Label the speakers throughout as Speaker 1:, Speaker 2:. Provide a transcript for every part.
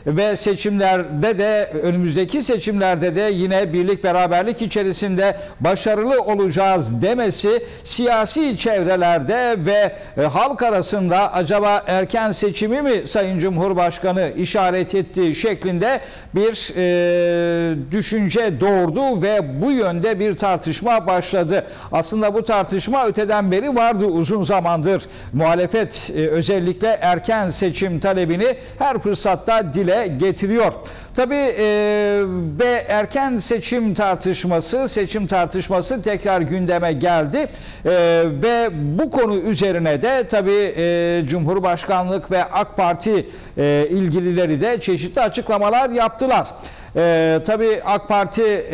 Speaker 1: ve seçimlerde de, önümüzdeki seçimlerde de yine birlik beraberlik içerisinde başarılı olacağız demesi siyasi çevrelerde ve halk arasında acaba erken seçimi mi Sayın Cumhurbaşkanı işaret ettiği şeklinde bir düşünce doğurdu ve bu yönde bir tartışma başladı. Aslında bu tartışma öteden beri vardı uzun zamandır. Muhalefet özellikle erken seçim talebini her fırsatta dile getiriyor. Tabii ve erken seçim tartışması tekrar gündeme geldi ve bu konu üzerine de tabii Cumhurbaşkanlık ve AK Parti ilgilileri de çeşitli açıklamalar yaptılar. Tabii AK Parti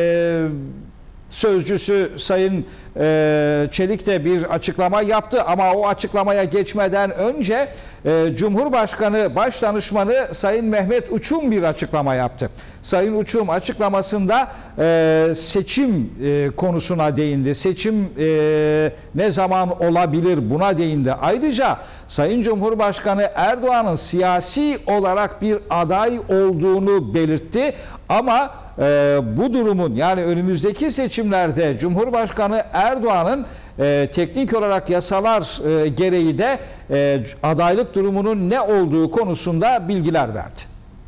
Speaker 1: sözcüsü Sayın Çelik de bir açıklama yaptı ama o açıklamaya geçmeden önce Cumhurbaşkanı Başdanışmanı Sayın Mehmet Uçum bir açıklama yaptı. Sayın Uçum açıklamasında seçim konusuna değindi. Seçim ne zaman olabilir buna değindi. Ayrıca Sayın Cumhurbaşkanı Erdoğan'ın siyasi olarak bir aday olduğunu belirtti ama bu durumun, yani önümüzdeki seçimlerde Cumhurbaşkanı Erdoğan'ın teknik olarak yasalar gereği de adaylık durumunun ne olduğu konusunda bilgiler verdi.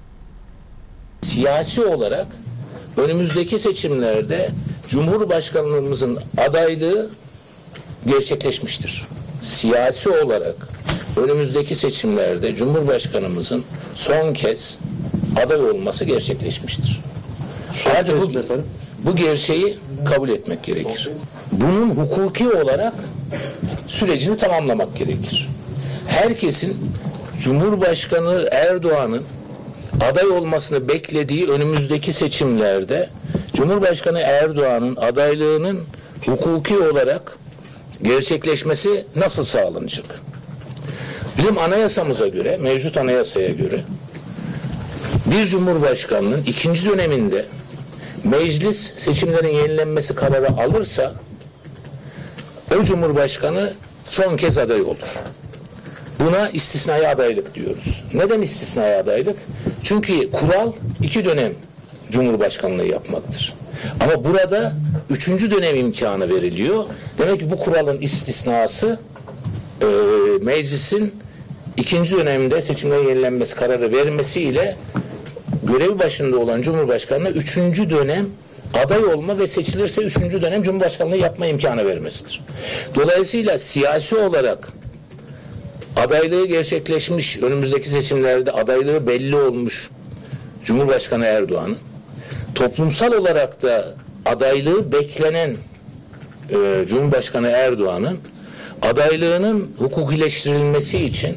Speaker 2: Siyasi olarak önümüzdeki seçimlerde Cumhurbaşkanlığımızın adaylığı gerçekleşmiştir. Siyasi olarak önümüzdeki seçimlerde Cumhurbaşkanımızın son kez aday olması gerçekleşmiştir. Artık bu gerçeği kabul etmek gerekir. Bunun hukuki olarak sürecini tamamlamak gerekir. Herkesin Cumhurbaşkanı Erdoğan'ın aday olmasını beklediği önümüzdeki seçimlerde Cumhurbaşkanı Erdoğan'ın adaylığının hukuki olarak gerçekleşmesi nasıl sağlanacak? Bizim anayasamıza göre, mevcut anayasaya göre bir Cumhurbaşkanının ikinci döneminde meclis seçimlerin yenilenmesi kararı alırsa o Cumhurbaşkanı son kez aday olur. Buna istisnai adaylık diyoruz. Neden istisnai adaylık? Çünkü kural 2 dönem Cumhurbaşkanlığı yapmaktır. Ama burada 3. dönem imkanı veriliyor. Demek ki bu kuralın istisnası meclisin 2. dönemde seçimlerin yenilenmesi kararı vermesiyle görev başında olan Cumhurbaşkanı'na 3. dönem aday olma ve seçilirse 3. dönem Cumhurbaşkanlığı yapma imkanı vermesidir. Dolayısıyla siyasi olarak adaylığı gerçekleşmiş, önümüzdeki seçimlerde adaylığı belli olmuş Cumhurbaşkanı Erdoğan, toplumsal olarak da adaylığı beklenen Cumhurbaşkanı Erdoğan'ın adaylığının hukukileştirilmesi için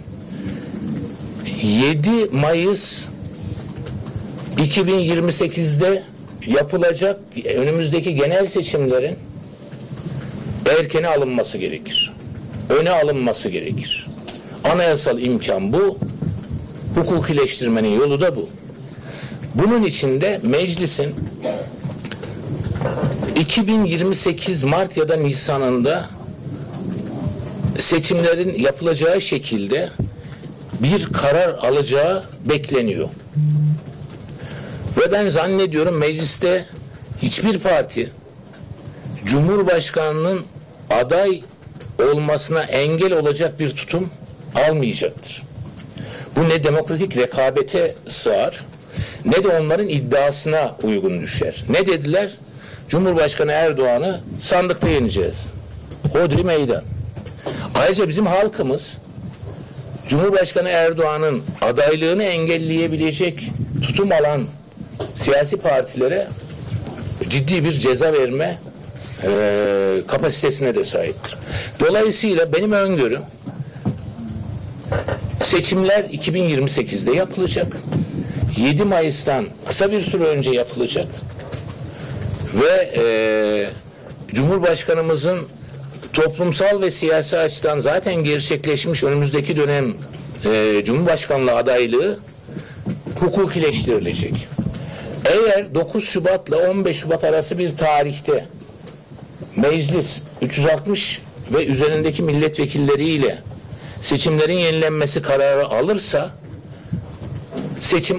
Speaker 2: 7 Mayıs 2028'de yapılacak önümüzdeki genel seçimlerin erkene alınması gerekir. Öne alınması gerekir. Anayasal imkan bu. Hukukileştirmenin yolu da bu. Bunun için de meclisin 2028 Mart ya da Nisan'ında seçimlerin yapılacağı şekilde bir karar alacağı bekleniyor. Ve ben zannediyorum mecliste hiçbir parti Cumhurbaşkanının aday olmasına engel olacak bir tutum almayacaktır. Bu ne demokratik rekabete sığar, ne de onların iddiasına uygun düşer. Ne dediler? Cumhurbaşkanı Erdoğan'ı sandıkta yeneceğiz. Hodri meydan. Ayrıca bizim halkımız Cumhurbaşkanı Erdoğan'ın adaylığını engelleyebilecek tutum alan siyasi partilere ciddi bir ceza verme kapasitesine de sahiptir. Dolayısıyla benim öngörüm seçimler 2028'de yapılacak. 7 Mayıs'tan kısa bir süre önce yapılacak. Ve Cumhurbaşkanımızın toplumsal ve siyasi açıdan zaten gerçekleşmiş önümüzdeki dönem Cumhurbaşkanlığı adaylığı hukukileştirilecek. Eğer 9 Şubat'la 15 Şubat arası bir tarihte meclis 360 ve üzerindeki milletvekilleriyle seçimlerin yenilenmesi kararı alırsa seçim